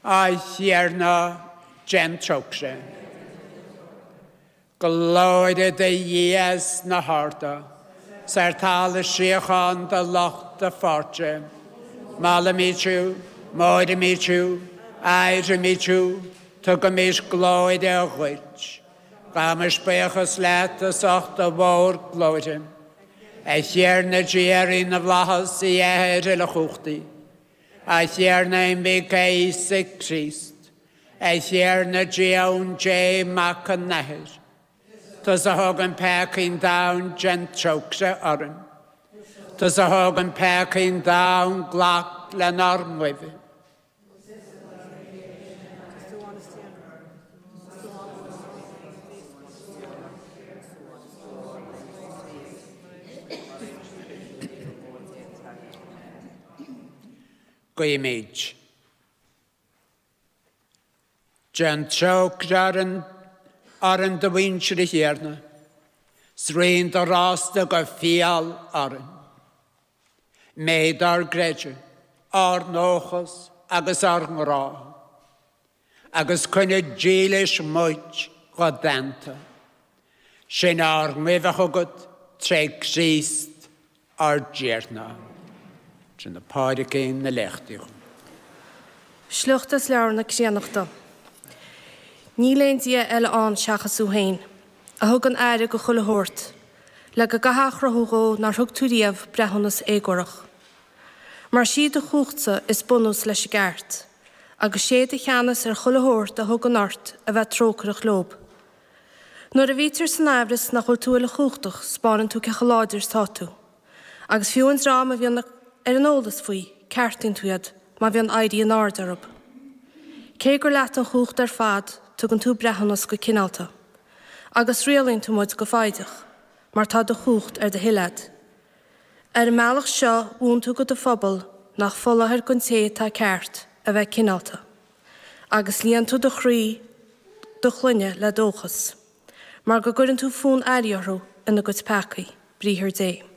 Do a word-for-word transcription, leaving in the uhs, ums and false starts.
a Thierna Gentrokshe. Glóide de Ies na harta, Sartala Shiachan de Loch de Forte, Malamichu, Moidamichu, Aidamichu, Tugamish Glóide a Rich, Gamish Bechas Latus och de Word Glóide, a Thierna Gieri na Vlahas i Eher la Chuchti, a Thierna in Bikei Sikrist, a Thierna Gion J. Macanahir. Does a hogan packing down Gentrokshe Oren. Does a hogan packing down Glock Lenarmwive. Goimage. Gentrokshe Oren. Aran de winchri hierna, srein de rasta go fial aran. Meid ar gredje, ar nochas, agus ar ngra. Agus kunne jeelish moich godanta. Sin ar mivachogod, trek siest ar djerna. Sin de paarikein na lechtig. Sluchtas learna ksianachta. Níléon dia eile an seachas ú hain, a thug an aire go chula hort, le go gathachra thugó nar thug túríomh brethonnas éagorach. Mar siad a chuachta is bunús leis gceart, agus séad a cheannas ar chula hort a thug an ort a bheith trócarach lob. Nuair a bhítar san ábras nach chul tú le chuachtach spáran tú cecha láidir tá tú, agus fiúins rám a bhíon ar an ólas faoi, ceartain túiad, má bhíon aidí an ardar ab. Cé gur leat an chuacht ar fad, tugann tú brethonnas go cinálta, agus rialainn tú muid go faideach, mar tá do chuacht ar de hiilead. Ar an meallach seo bhún tú go do phobal nach follathir gon té tá ceart a bheith cinálta, agus líonn tú do chrí do chluine le dóchas, mar go gcuireann tú fún airíorthú ina go peacaí bríthir dé.